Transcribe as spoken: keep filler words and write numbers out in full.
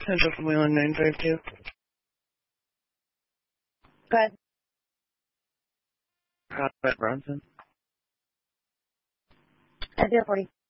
Central from Wheeling nine five two. Go ahead. Prospect Bronson. At zero forty.